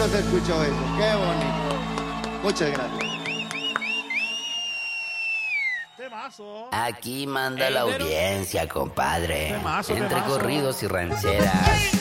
bonito se escuchó eso, qué bonito. Muchas gracias. Temazo. Aquí manda la audiencia, compadre. Temazo, Entre temazo. corridos y rancheras.